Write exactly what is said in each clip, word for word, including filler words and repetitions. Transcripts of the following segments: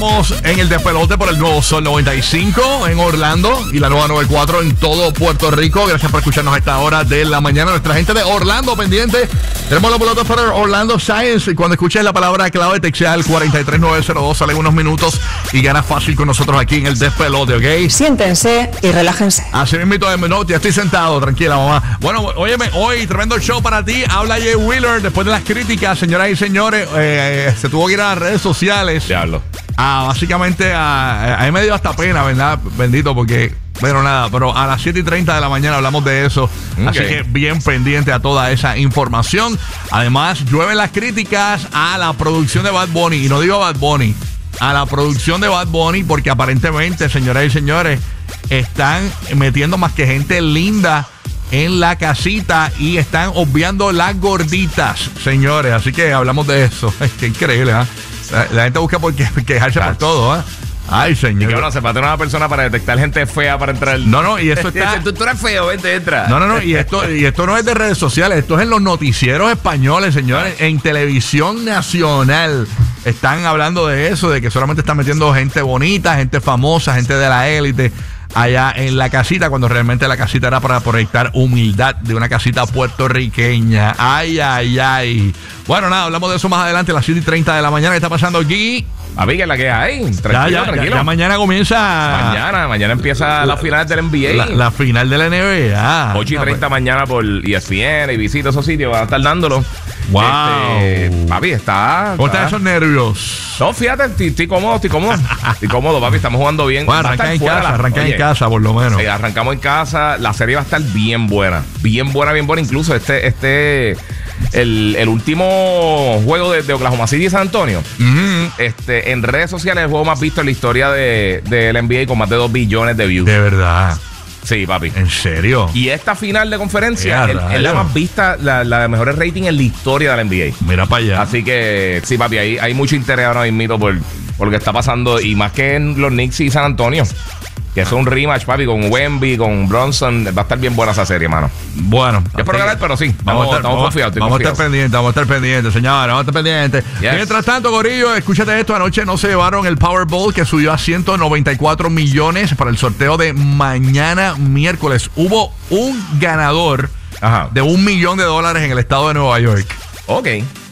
En el despelote por el nuevo Sol noventa y cinco en Orlando y la nueva noventa y cuatro en todo Puerto Rico. Gracias por escucharnos a esta hora de la mañana. Nuestra gente de Orlando pendiente. Tenemos los boletos para Orlando Science. Y cuando escuches la palabra clave, textea al cuatro tres nueve cero dos, salen unos minutos y ganas fácil con nosotros aquí en el despelote, ¿ok? Siéntense y relájense. Así mismo, no, ya estoy sentado, tranquila, mamá. Bueno, óyeme, hoy tremendo show para ti. Habla Jay Wheeler. Después de las críticas, señoras y señores, eh, se tuvo que ir a las redes sociales. Diablo. Ah, básicamente, a, a mí me dio hasta pena, ¿verdad? Bendito, porque, bueno, nada, pero a las siete y treinta de la mañana hablamos de eso. Okay. Así que bien pendiente a toda esa información. Además, llueven las críticas a la producción de Bad Bunny. Y no digo Bad Bunny, a la producción de Bad Bunny, porque aparentemente, señoras y señores, están metiendo más que gente linda en la casita y están obviando las gorditas, señores. Así que hablamos de eso. Qué increíble, ¿eh? La, la gente busca por qué, quejarse por todo, ¿eh? Ay, señor. Y que bueno, se va a tener una persona para detectar gente fea para entrar. No, no, y esto está. tú, tú eres feo, vente, entra. No, no, no, y esto, y esto no es de redes sociales, esto es en los noticieros españoles, señores, en televisión nacional. Están hablando de eso, de que solamente están metiendo gente bonita, gente famosa, gente de la élite allá en la casita, cuando realmente la casita era para proyectar humildad de una casita puertorriqueña. Ay, ay, ay. Bueno, nada, hablamos de eso más adelante a las siete y treinta de la mañana. ¿Qué está pasando aquí? Papi, que es la que hay. Tranquilo, ya, ya, tranquilo. Ya, ya mañana comienza. Mañana, mañana empieza la, la final del N B A. La, la final de la N B A. ocho y treinta mañana por E S P N y visita esos sitios. Van a estar dándolo. Wow. Este, papi, está. ¿Cómo están esos nervios? No, fíjate, estoy, estoy cómodo, estoy cómodo. Estoy cómodo, papi. Estamos jugando bien. Bueno, arranca en casa, la, arranca oye, en casa, por lo menos. Sí, arrancamos en casa. La serie va a estar bien buena. Bien buena, bien buena. Incluso este, este. El, el último juego de, de Oklahoma City y San Antonio, uh-huh. este, en redes sociales, el juego más visto en la historia de, de la N B A con más de dos billones de views. De verdad. Sí, papi. ¿En serio? Y esta final de conferencia es, es la más vista, la, la de mejores rating en la historia de la N B A. Mira para allá. Así que, sí, papi, hay, hay mucho interés ahora mismo por, por lo que está pasando. Y más que en los Knicks y San Antonio, que es un rematch, papi, con Wemby, con Bronson. Va a estar bien buena esa serie, hermano. Bueno. Yo espero ganar, pero sí. Vamos, vamos, estamos confiados. Vamos a estar pendientes, vamos a estar pendientes, señores. Vamos a estar pendientes. Yes. Mientras tanto, Gorillo, escúchate esto. Anoche no se llevaron el Powerball, que subió a ciento noventa y cuatro millones para el sorteo de mañana miércoles. Hubo un ganador Ajá. de un millón de dólares en el estado de Nueva York. Ok.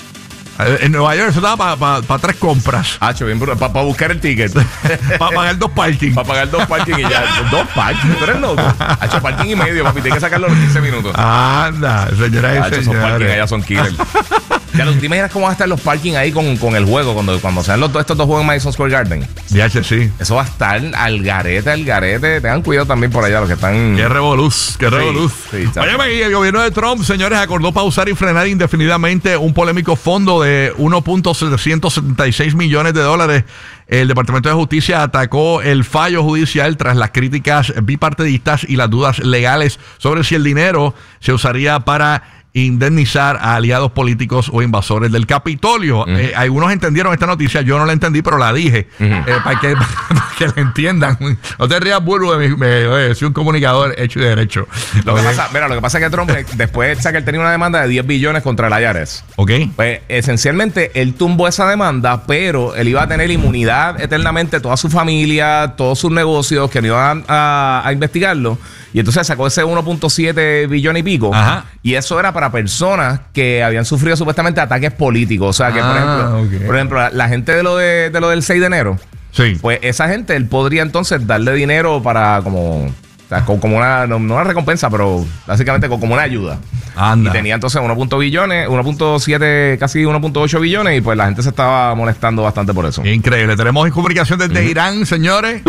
En Nueva York eso estaba para pa, pa tres compras. Ah, bien, para pa buscar el ticket. Para pagar dos parking. Para pagar dos parking y ya. ¿Dos parking? ¿Tú eres loco? Hacho, parking y medio, papi. Tienes que sacarlo en los quince minutos. Anda, señora y Hacho, esos parking allá son killer. Ya, ¿tú te imaginas cómo van a estar los parking ahí con, con el juego cuando, cuando sean los, estos dos juegos en Madison Square Garden? Ya, sí. Eso va a estar al garete, al garete. Tengan cuidado también por allá los que están. Qué revoluz, qué revoluz. Sí, sí, Oye, el gobierno de Trump, señores, acordó pausar y frenar indefinidamente un polémico fondo de uno punto setecientos setenta y seis millones de dólares. El Departamento de Justicia atacó el fallo judicial tras las críticas bipartidistas y las dudas legales sobre si el dinero se usaría para indemnizar a aliados políticos o invasores del Capitolio. Uh-huh. Eh, algunos entendieron esta noticia, yo no la entendí, pero la dije uh-huh. eh, para, que, para que la entiendan. No te rías, burro, de mi, me, oye, soy un comunicador hecho y derecho. Lo que pasa, mira, lo que pasa es que Trump después saca que él tenía una demanda de diez billones contra el I R S. Ok. Pues esencialmente él tumbó esa demanda, pero él iba a tener inmunidad eternamente, toda su familia, todos sus negocios, que no iban a, a, a investigarlo. Y entonces sacó ese uno punto siete billones y pico. Ajá. Y eso era para personas que habían sufrido supuestamente ataques políticos. O sea, que ah, por ejemplo, okay. por ejemplo la, la gente de lo, de, de lo del seis de enero. Sí. Pues esa gente, él podría entonces darle dinero para como... O sea, como una, no, no una recompensa, pero básicamente como una ayuda. Anda. Y tenía entonces uno punto billones, uno punto siete, casi uno punto ocho billones, y pues la gente se estaba molestando bastante por eso. Increíble. Tenemos en comunicación desde uh-huh. Irán, señores.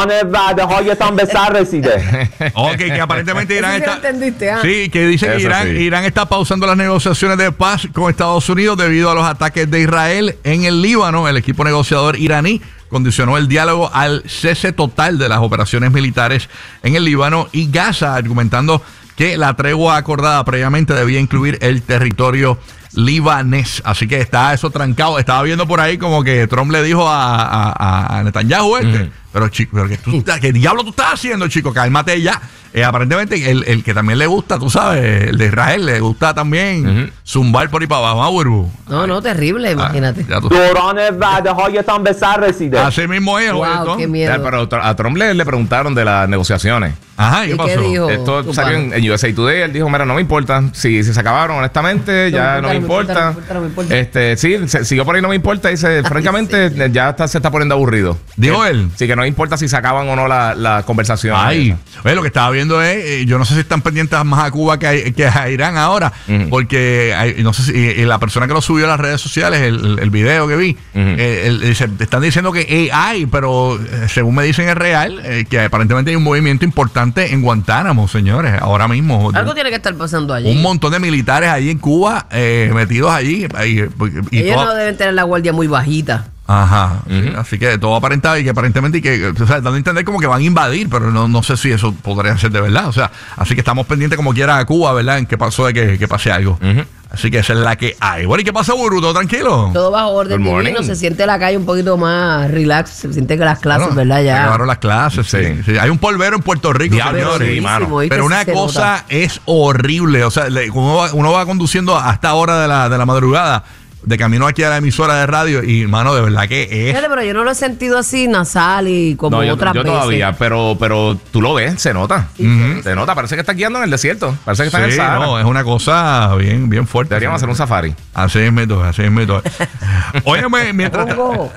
Ok, que aparentemente Irán está... entendiste, ¿ah? Sí, que dicen que Irán, sí. Irán está pausando las negociaciones de paz con Estados Unidos debido a los ataques de Israel en el Líbano. El equipo negociador iraní condicionó el diálogo al cese total de las operaciones militares en el Líbano y Gaza, argumentando que la tregua acordada previamente debía incluir el territorio libanés. Así que está eso trancado. Estaba viendo por ahí como que Trump le dijo a, a, a Netanyahu este, uh-huh. pero chico, pero que tú, ¿qué diablo tú estás haciendo, chico? Cálmate ya. Eh, aparentemente el, el que también le gusta, tú sabes, el de Israel, le gusta también uh-huh. zumbar por ahí para abajo, ¿ah, Burbu? No, Ay. no, terrible, imagínate. Ah, Así mismo es. Wow, qué miedo. Ya, pero a Trump le, le preguntaron de las negociaciones. Ajá, ¿y qué pasó? ¿Qué dijo? Esto salió en, en U S A Today. Él dijo, mira, no me importa. Si, si se acabaron, honestamente, no ya no me importa. No me importa, no me importa. Este, sí, se, siguió por ahí, no me importa. Dice, francamente, sí. ya está, se está poniendo aburrido. ¿Dijo él? Sí, que no importa si se acaban o no la, la conversación. Ay, oye, lo que estaba viendo es, eh, yo no sé si están pendientes más a Cuba que a, que a Irán ahora, uh-huh. porque hay, no sé si y, y la persona que lo subió a las redes sociales, el, el, el video que vi, uh-huh. eh, el, el, se, están diciendo que A I, pero eh, según me dicen es real, eh, que aparentemente hay un movimiento importante en Guantánamo. Señores, ahora mismo. Algo tiene que estar pasando allí. Un montón de militares allí en Cuba eh, metidos allí. ahí, y Ellos toda... no deben tener la guardia muy bajita. Ajá. Uh-huh. Sí, así que todo aparentaba y que aparentemente y que, o sea, dando a entender como que van a invadir, pero no, no sé si eso podría ser de verdad. O sea, así que estamos pendientes como quiera a Cuba, ¿verdad? En qué pasó de que, que pase algo. Uh-huh. Así que esa es la que hay. Bueno, ¿y qué pasa, Burbu? ¿Todo tranquilo? Todo bajo orden divino. Se siente la calle un poquito más relax. Se siente que las clases, bueno, ¿verdad? Ya. Acabaron las clases, sí. Sí. Sí. Hay un polvero en Puerto Rico, Diablo, señores. Sí, mano. Pero una cosa nota. es horrible. O sea, le, uno, va, uno va conduciendo hasta hora de la, de la madrugada, de camino aquí a la emisora de radio y, mano, de verdad que es... Fíjate, pero yo no lo he sentido así nasal y como no, yo, otras yo veces. todavía, pero, pero tú lo ves, se nota. Sí, uh-huh. Se nota, parece que está guiando en el desierto. Parece que está sí, en el Sahara. No, es una cosa bien, bien fuerte. Deberíamos hacer un safari. Así es, método, así es, método. Óyeme, mientras...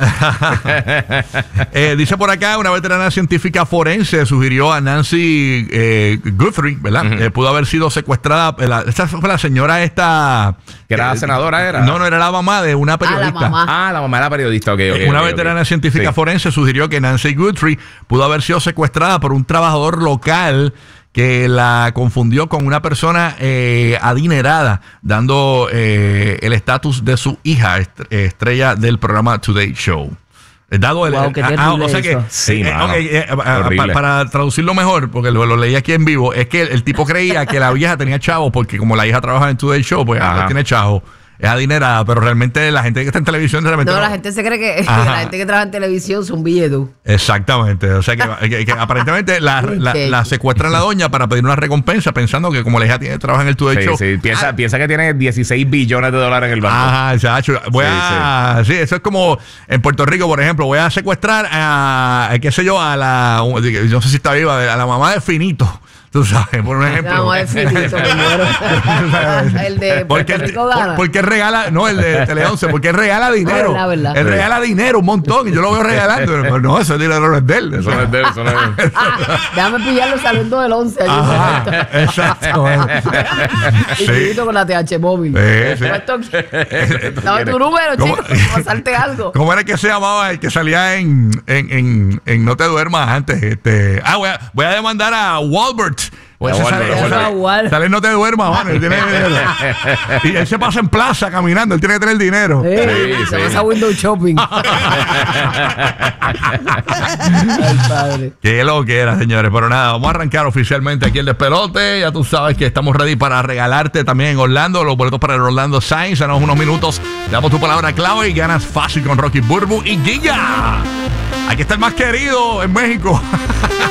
eh, dice por acá, una veterana científica forense sugirió a Nancy eh, Guthrie, ¿verdad? Uh-huh. Eh, pudo haber sido secuestrada. La, esta fue la señora esta... Que era eh, senadora, ¿era? No, no, era la mamá de una periodista. Ah, la mamá. Ah, la mamá de la periodista, ok, ok. Una okay, veterana okay. científica sí. forense sugirió que Nancy Guthrie pudo haber sido secuestrada por un trabajador local que la confundió con una persona eh, adinerada, dando eh, el estatus de su hija, est- estrella del programa Today Show. Dado el, wow, ah, ah, o sea que sí, eh, okay, eh, para, para traducirlo mejor, porque lo, lo leí aquí en vivo, es que el, el tipo creía que la vieja tenía chavo, porque como la hija trabaja en Today Show, pues ahora tiene chavo. Es adinerada, pero realmente la gente que está en televisión realmente no, no. la no. gente se cree que, que la gente que trabaja en televisión son billetos. Exactamente, o sea que, que, que aparentemente la, la, la secuestran la doña para pedir una recompensa pensando que como la hija tiene trabaja en el Today sí, Show. Sí, piensa, ah, piensa que tiene dieciséis billones de dólares en el banco. Ajá, chacho. Voy sí, a, sí. sí, eso es como en Puerto Rico, por ejemplo, voy a secuestrar a, qué sé yo, a la, no sé si está viva, a la mamá de Finito. Tú sabes, por un ejemplo. No, es finito, el de Puerto Rico gana. Porque regala, no, el de Tele once, porque regala dinero. No, verdad, él regala dinero un montón y yo lo veo regalando. Pero no, ese dinero no es de él. Eso no es de él, eso no es de él. Déjame pillarlo saliendo del once. Ajá, exacto. Y finito con la T H móvil. Sí, sí. Dame tu número, chico, para pasarte algo. ¿Cómo era que se llamaba el que salía en, en, en, en No Te Duermas antes? Este, ah, voy a, voy a demandar a Walbert. Pues ese sale, ese sale, sale No Te Duermas, man, él tiene dinero. Y él se pasa en plaza caminando, él tiene que tener dinero. Sí, sí, se sí. pasa a Window Shopping. Ay, padre. Qué lo que era, señores. Pero nada, vamos a arrancar oficialmente aquí el despelote. Ya tú sabes que estamos ready para regalarte también en Orlando los boletos para el Orlando Saints. Danos unos minutos, le damos tu palabra clave y ganas fácil con Rocky, Burbu y Giga. Aquí está el más querido en México.